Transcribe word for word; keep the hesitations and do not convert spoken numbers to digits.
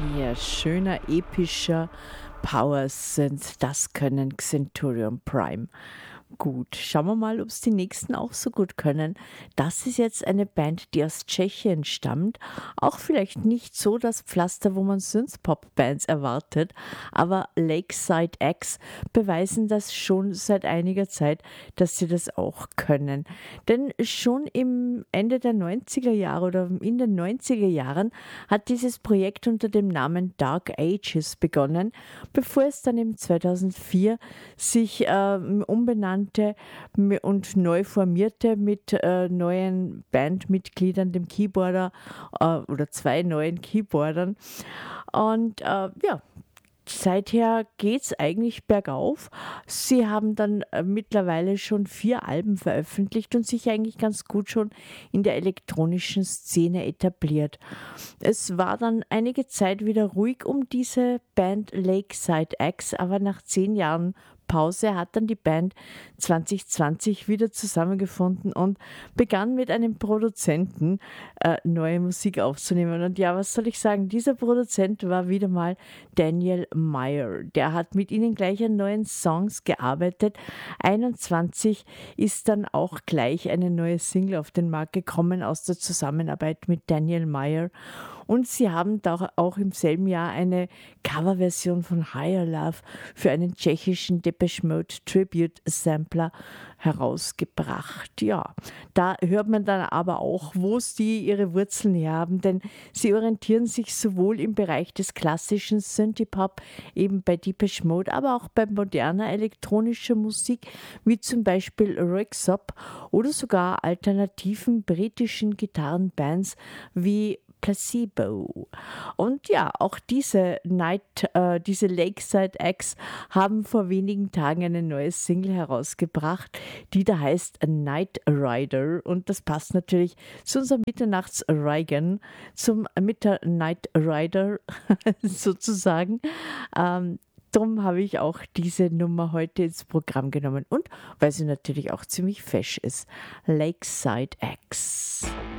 Ja, schöner, epischer Power-Synth, das können Xenturion Prime. Gut, schauen wir mal, ob es die nächsten auch so gut können. Das ist jetzt eine Band, die aus Tschechien stammt. Auch vielleicht nicht so das Pflaster, wo man Synthpop-Bands erwartet, aber Lakeside X beweisen das schon seit einiger Zeit, dass sie das auch können. Denn schon im Ende der neunziger Jahre oder in den neunziger Jahren hat dieses Projekt unter dem Namen Dark Ages begonnen, bevor es dann im zweitausendvier sich äh, umbenannte und neu formierte mit äh, neuen Bandmitgliedern, dem Keyboarder äh, oder zwei neuen Keyboardern. Und äh, ja, seither geht es eigentlich bergauf. Sie haben dann äh, mittlerweile schon vier Alben veröffentlicht und sich eigentlich ganz gut schon in der elektronischen Szene etabliert. Es war dann einige Zeit wieder ruhig um diese Band Lakeside X, aber nach zehn Jahren Pause hat dann die Band zwanzig zwanzig wieder zusammengefunden und begann mit einem Produzenten äh, neue Musik aufzunehmen. Und ja, was soll ich sagen? Dieser Produzent war wieder mal Daniel Meyer. Der hat mit ihnen gleich an neuen Songs gearbeitet. einundzwanzig ist dann auch gleich eine neue Single auf den Markt gekommen aus der Zusammenarbeit mit Daniel Meyer. Und sie haben da auch im selben Jahr eine Coverversion von Higher Love für einen tschechischen Depeche Mode Tribute Sampler herausgebracht. Ja, da hört man dann aber auch, wo sie ihre Wurzeln her haben, denn sie orientieren sich sowohl im Bereich des klassischen Synthie-Pop, eben bei Depeche Mode, aber auch bei moderner elektronischer Musik, wie zum Beispiel Röyksopp oder sogar alternativen britischen Gitarrenbands wie Placebo. Und ja, auch diese Night, äh, diese Lakeside X haben vor wenigen Tagen eine neue Single herausgebracht, die da heißt Night Rider. Und das passt natürlich zu unserem Mitternachts-Reigen, zum Midnight Rider sozusagen. Ähm, Darum habe ich auch diese Nummer heute ins Programm genommen und weil sie natürlich auch ziemlich fesch ist. Lakeside X.